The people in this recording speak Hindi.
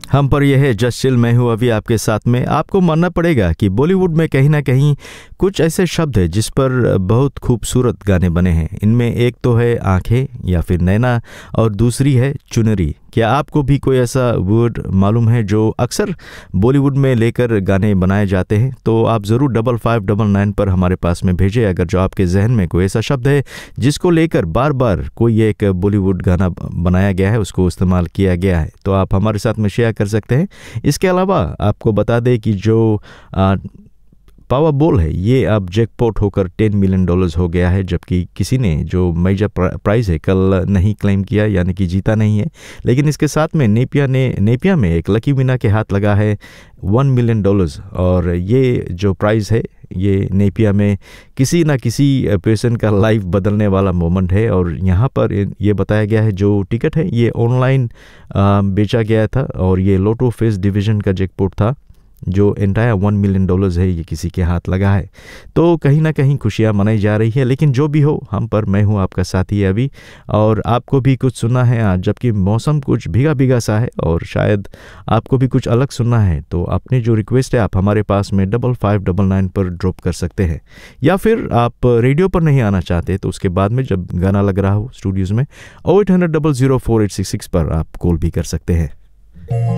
हम पर यह है जस्ट चिल। मैं हूँ अभी आपके साथ में। आपको मानना पड़ेगा कि बॉलीवुड में कहीं ना कहीं कुछ ऐसे शब्द हैं जिस पर बहुत खूबसूरत गाने बने हैं। इनमें एक तो है आंखें या फिर नैना, और दूसरी है चुनरी। क्या आपको भी कोई ऐसा वर्ड मालूम है जो अक्सर बॉलीवुड में लेकर गाने बनाए जाते हैं? तो आप ज़रूर 5599 पर हमारे पास में भेजें अगर जो आपके जहन में कोई ऐसा शब्द है जिसको लेकर बार बार कोई एक बॉलीवुड गाना बनाया गया है, उसको इस्तेमाल किया गया है, तो आप हमारे साथ में शेयर कर सकते हैं। इसके अलावा आपको बता दें कि जो पावर बॉल है ये अब जैकपॉट होकर $10 मिलियन हो गया है, जबकि किसी ने जो मेजर प्राइज़ है कल नहीं क्लेम किया, यानी कि जीता नहीं है। लेकिन इसके साथ में नेपिया में एक लकी विनर के हाथ लगा है $1 मिलियन, और ये जो प्राइज़ है ये नेपिया में किसी ना किसी पर्सन का लाइफ बदलने वाला मोमेंट है। और यहाँ पर ये बताया गया है जो टिकट है ये ऑनलाइन बेचा गया था, और ये लोटो फेस डिवीज़न का जैकपॉट था जो एंटायर $1 मिलियन है, ये किसी के हाथ लगा है। तो कहीं ना कहीं खुशियाँ मनाई जा रही है। लेकिन जो भी हो, हम पर मैं हूँ आपका साथी अभी, और आपको भी कुछ सुनना है आज, जबकि मौसम कुछ भीगा भीगा सा है और शायद आपको भी कुछ अलग सुनना है। तो अपनी जो रिक्वेस्ट है आप हमारे पास में 5599 पर ड्रॉप कर सकते हैं, या फिर आप रेडियो पर नहीं आना चाहते तो उसके बाद में जब गाना लग रहा हो स्टूडियोज़ में 0800 004 866 पर आप कॉल भी कर सकते हैं।